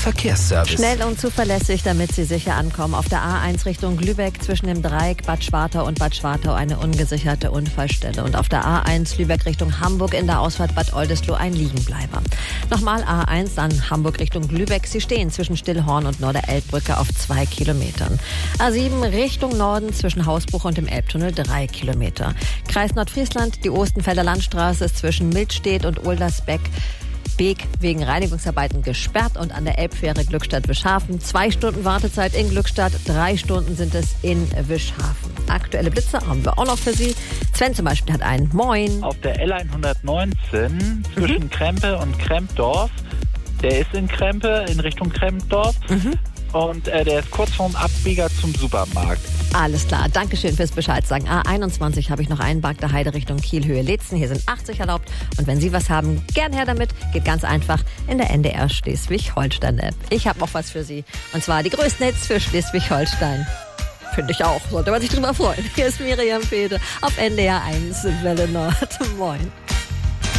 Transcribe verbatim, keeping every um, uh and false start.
Verkehrsservice. Schnell und zuverlässig, damit Sie sicher ankommen. Auf der A eins Richtung Lübeck zwischen dem Dreieck Bad Schwartau und Bad Schwartau eine ungesicherte Unfallstelle. Und auf der A eins Lübeck Richtung Hamburg in der Ausfahrt Bad Oldesloe ein Liegenbleiber. Nochmal A eins, dann Hamburg Richtung Lübeck. Sie stehen zwischen Stillhorn und Norderelbbrücke auf zwei Kilometern. A sieben Richtung Norden zwischen Hausbruch und dem Elbtunnel drei Kilometer. Kreis Nordfriesland, die Ostenfelder Landstraße ist zwischen Mildstedt und Uldersbeck Beek wegen Reinigungsarbeiten gesperrt und an der Elbfähre Glückstadt-Wischhafen. Zwei Stunden Wartezeit in Glückstadt, drei Stunden sind es in Wischhafen. Aktuelle Blitze haben wir auch noch für Sie. Sven zum Beispiel hat einen. Moin. Auf der L hundertneunzehn zwischen mhm. Krempe und Krempdorf. Der ist in Krempe in Richtung Krempdorf. Mhm. Und äh, der ist kurz vorm Abbieger zum Supermarkt. Alles klar, Dankeschön fürs Bescheid sagen. A einundzwanzig habe ich noch einen, Bagder Heide Richtung Kiel-Höhe Letzen. Hier sind achtzig erlaubt. Und wenn Sie was haben, gern her damit. Geht ganz einfach in der N D R Schleswig-Holstein-App. Ich habe auch was für Sie. Und zwar die größten Hits für Schleswig-Holstein. Finde ich auch. Sollte man sich drüber freuen. Hier ist Miriam Fede auf N D R eins Welle Nord. Moin.